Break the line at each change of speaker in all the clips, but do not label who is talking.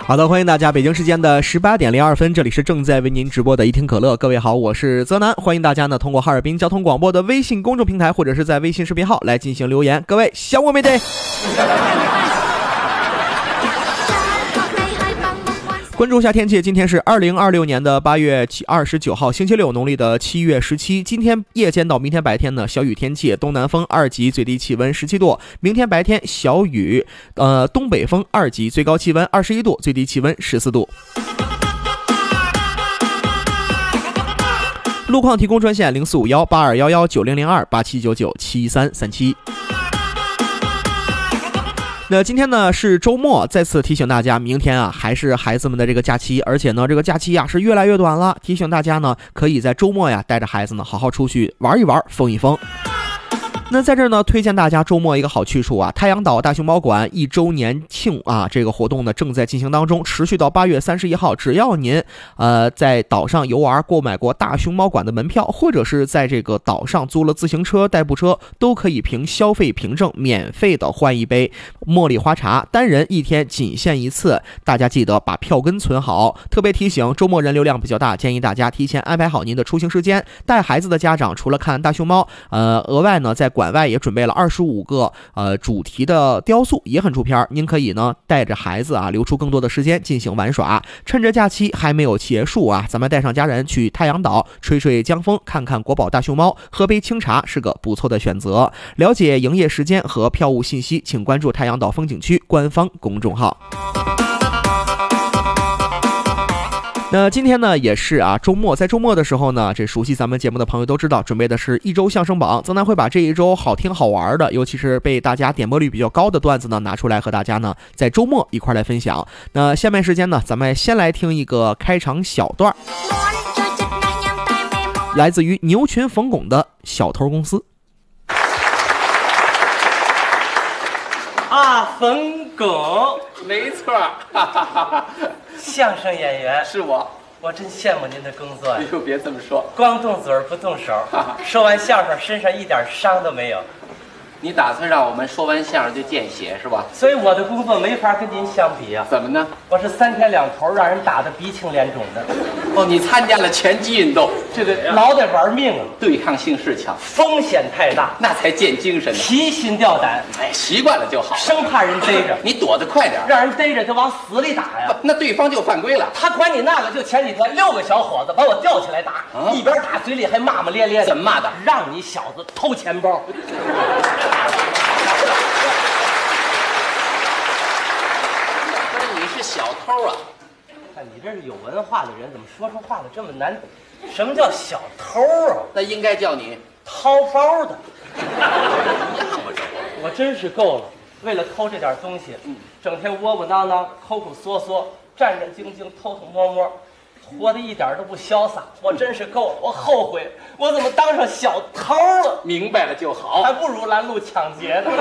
好的，欢迎大家，北京时间的18:02，这里是正在为您直播的一听可乐。各位好，我是泽南，欢迎大家呢通过哈尔滨交通广播的微信公众平台或者是在微信视频号来进行留言。各位想我没得？关注一下天气，今天是2026年的8月29号，星期六，农历的7月17。今天夜间到明天白天呢，小雨天气，东南风2级，最低气温17度。明天白天小雨，东北风2级，最高气温21度，最低气温14度。路况提供专线04518211900287997337。那今天呢是周末，再次提醒大家，明天啊还是孩子们的这个假期，而且呢这个假期呀是越来越短了，提醒大家呢可以在周末呀带着孩子呢好好出去玩一玩，疯一疯。那在这儿呢，推荐大家周末一个好去处啊，太阳岛大熊猫馆1周年庆啊，这个活动呢正在进行当中，持续到8月31号。只要您在岛上游玩，购买过大熊猫馆的门票，或者是在这个岛上租了自行车、代步车，都可以凭消费凭证免费的换一杯茉莉花茶，单人1天仅限1次。大家记得把票根存好。特别提醒，周末人流量比较大，建议大家提前安排好您的出行时间。带孩子的家长除了看大熊猫，额外呢在馆外也准备了25个主题的雕塑，也很出片。您可以呢带着孩子啊，留出更多的时间进行玩耍。趁着假期还没有结束啊，咱们带上家人去太阳岛吹吹江风，看看国宝大熊猫，喝杯清茶是个不错的选择。了解营业时间和票务信息，请关注太阳岛风景区官方公众号。那今天呢也是啊周末，在周末的时候呢，这熟悉咱们节目的朋友都知道，准备的是一周相声榜。泽南会把这一周好听好玩的，尤其是被大家点播率比较高的段子呢拿出来和大家呢在周末一块来分享。那下面时间呢，咱们先来听一个开场小段，来自于牛群冯巩的小偷公司。
啊，冯巩，
没错，哈哈哈哈，
相声演员
是我。
我真羡慕您的工作呀！
哎呦，别这么说，
光动嘴不动手，说完相声身上一点伤都没有。
你打算让我们说完相声就见血是吧？
所以我的工作没法跟您相比啊。
怎么呢？
我是3天2头让人打得鼻青脸肿的。
哦，你参加了拳击运动，
这个老得玩命啊，
对抗性是强，
风险太大，
那才见精神呢。
提心吊胆，
哎，习惯了就好，
生怕人逮着。
你躲得快点，
让人逮着就往死里打呀。
那对方就犯规了。
他管你那个，就前几天6个小伙子把我吊起来打，一边打嘴里还骂骂咧咧的。
怎么骂的？
让你小子偷钱包。
不是，你是小偷啊？
看你这是有文化的人，怎么说出话来这么难？什么叫小偷啊？
那应该叫你
掏包的。
一样吗？这
我真是够了，为了偷这点东西，整天窝窝囊囊、抠抠缩缩、战战兢兢、偷偷摸摸，活得一点都不潇洒。我真是够了，我后悔，我怎么当上小偷了？
明白了就好，
还不如拦路抢劫呢。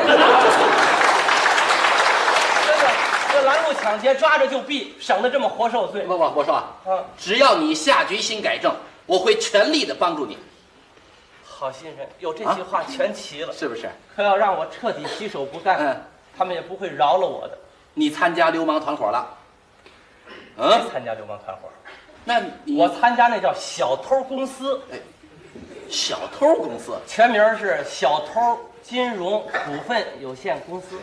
真的，这拦路抢劫抓着就毙，省得这么活受罪。
不，我说啊，只要你下决心改正，我会全力的帮助你。
好心人，有这句话全齐了，
是不是？
可要让我彻底洗手不干，他们也不会饶了我的。
你参加流氓团伙了？
没参加流氓团伙。
那
我参加那叫小偷公司。
哎，小偷公司
全名是小偷金融股份有限公司。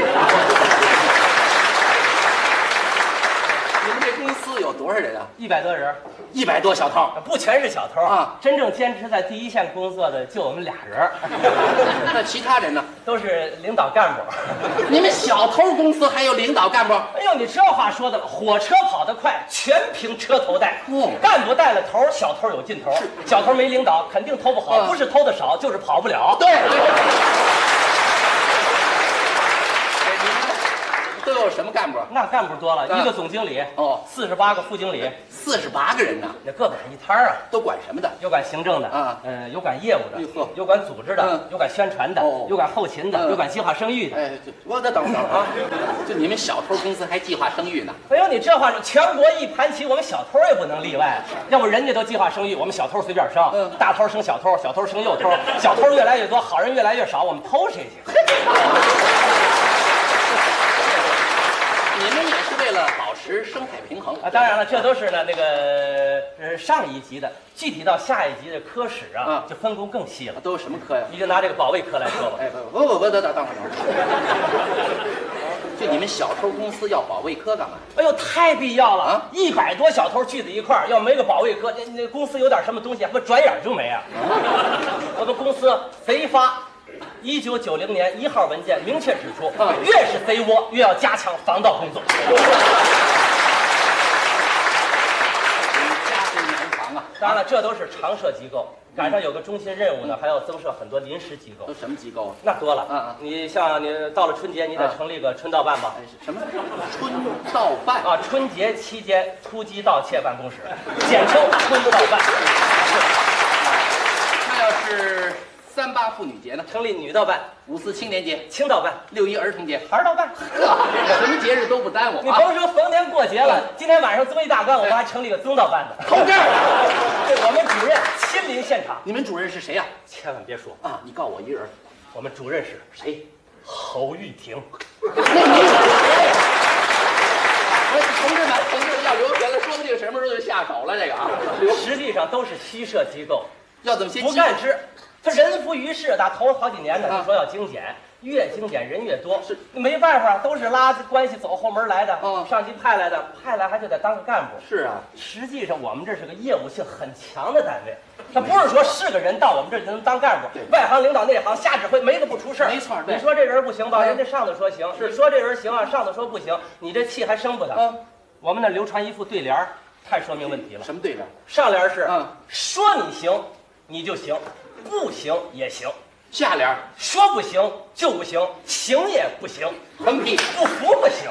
你们这公司有多少人啊
？100多人
，100多小偷，
不全是小偷
啊！
真正坚持在第一线工作的就我们俩人。
那其他人呢？
都是领导干部。
你们小偷公司还有领导干部？
哎呦，你这话说的了，火车跑得快，全凭车头带。干部带了头，小偷有劲头。小偷没领导，肯定偷不好，不是偷的少，就是跑不了。
对。都有什么干部？
那干部多了，1个总经理，48个副经理
，48个人呢。
那个个一摊儿啊，
都管什么的？
有管行政的，有管业务的，有管组织的，有管宣传的，有管后勤的，有管计划生育的。
哎，我等会儿啊，就你们小偷公司还计划生育呢？
哎呦，你这话说，全国一盘棋，我们小偷也不能例外。要不人家都计划生育，我们小偷随便生，大偷生小偷，小偷生幼偷，小偷越来越多，好人越来越少，我们偷谁去？
你们也是为了保持持生态平衡
啊。当然了，这都是呢那个上一级的，具体到下一级的科室啊，就分工更细了。
都有什么科呀？
你就拿这个保卫科来说吧。
哎，不，等会儿。就你们小偷公司要保卫科干嘛？
哎呦，太必要了
啊
！100多小偷聚在一块儿，要没个保卫科，那公司有点什么东西，不转眼就没啊！我们公司贼发1990年1号文件明确指出，越是贼窝，越要加强防盗工作。
家贼难防啊！
当然了，这都是常设机构。赶上有个中心任务呢，还要增设很多临时机构。
都什么机构啊？
那多了，你像你到了春节，你得成立个春盗办吧？
什么春盗办
啊？春节期间突击盗窃办公室，简称春盗办。
那要是3·8妇女节呢？
成立女盗办。
5·4青年节、
青盗办、
6·1儿童节、
孩盗办，
什么节日都不耽误。
你甭说逢年过节了，今天晚上综艺大观，我们还成立个宗盗办呢。
偷这儿，
对，我们主任亲临现场。
你们主任是谁呀？
千万别说
啊，你告我一人。
我们主任是
谁？
侯玉婷。
同志要留神了，说不定什么时候就下手了。这个啊，
实际上都是虚设机构，
要怎么先
不干之。他人浮于事，打头好几年呢，就说要精简，越精简人越多，是没办法，都是拉关系走后门来的，上级派来的，派来还就得当个干部。
是啊，
实际上我们这是个业务性很强的单位，他不是说是个人到我们这儿就能当干部，外行领导内行瞎指挥，没个不出事儿。
没错，
你说这人不行吧，人家上头说行；你说这人行啊，上头说不行，你这气还生不得。我们那流传一副对联，太说明问题了。
什么对联？
上联是说你行，你就行。不行也行，
下联
说不行就不行，行也不行，
横批
不服不行。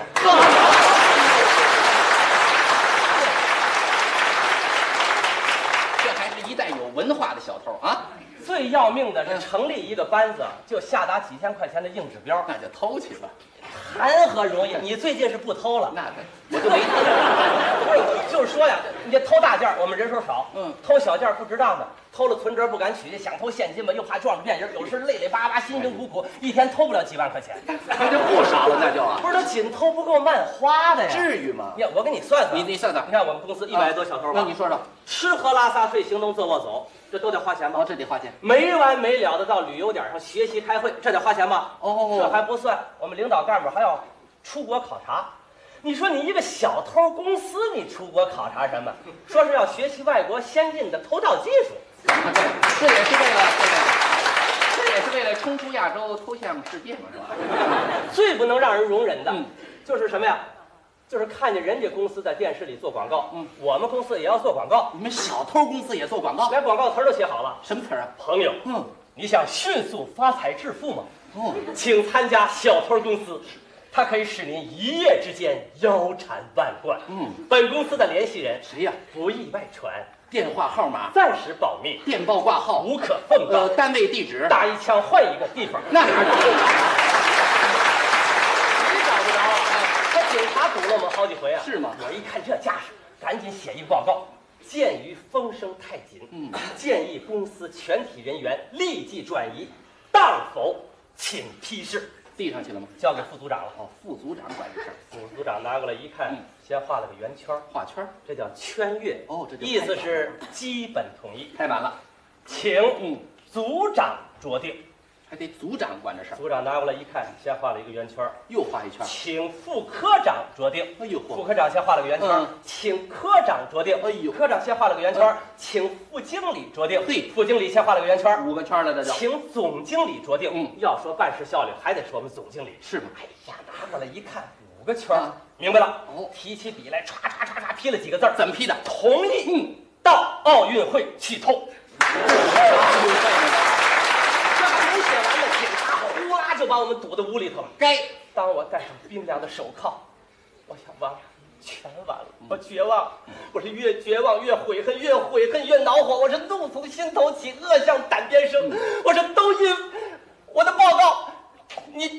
这还是一代有文化的小偷啊！
最要命的是成立一个班子，就下达几千块钱的硬指标，
那就偷去吧，
谈何容易？你最近是不偷了？
那我就没偷。
不是，就是说呀，你这偷大件我们人手少，偷小件不值当的。偷了存折不敢取，想偷现金吧，又怕撞着变人，有时累累巴巴，辛辛苦苦，一天偷不了几万块钱，
那就不少了，那就啊。
不是，他紧偷不够慢花的呀。
至于吗？
我给你算算，
你算算，
你看我们公司100多小偷吧，
那你说说，
吃喝拉撒睡行动坐卧走，这都得花钱吧？
这得花钱。
没完没了的到旅游点上学习开会，这得花钱吧？这还不算，我们领导干部还要出国考察。你说你一个小偷公司，你出国考察什么？说是要学习外国先进的偷盗技术。
这也是为了冲出亚洲偷项目世界嘛，是吧？
最不能让人容忍的，就是什么呀？就是看见人家公司在电视里做广告，我们公司也要做广告。
你们小偷公司也做广告？
连广告词都写好了。
什么词啊？
朋友，你想迅速发财致富吗？请参加小偷公司。它可以使您一夜之间腰缠万贯。本公司的联系人
谁呀？
不易外传，
电话号码
暂时保密，
电报挂号
无可奉告。
单位地址
打一枪换一个地方，
那哪儿找？
你找不着啊？他警察堵了我们好几回啊。
是吗？
我一看这架势，赶紧写一个报告。鉴于风声太紧，建议公司全体人员立即转移，当否请批示。
递上去了吗？
交给副组长了。
副组长管这事儿。
副组长拿过来一看，先画了个圆圈，
画圈，
这叫圈阅。
这就
意思是基本统一。
太满了，
请组长酌定。
还得组长管这事儿。
组长拿过来一看，先画了一个圆圈，
又画一圈，
请副科长酌定。
哎呦，
副科长先画了个圆圈，请科长酌定。
哎呦，
科长先画了个圆圈，请副经理酌定。
对，
副经理先画了个圆圈
，5个圈了，这就
请总经理酌定。要说办事效率，还得说我们总经理。
是吗？
哎呀，拿过来一看，5个圈，明白了。提起笔来，唰唰唰唰批了几个字儿。
怎么批的？
同意到奥运会去偷。就把我们堵在屋里头了。当我戴上冰凉的手铐，我想完了，全完了，我绝望，我是越绝望越悔恨，越悔恨越恼火，我是怒从心头起，恶向胆边生，我说都因我的报告，你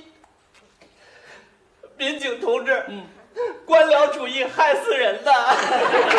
民警同志，官僚主义害死人的。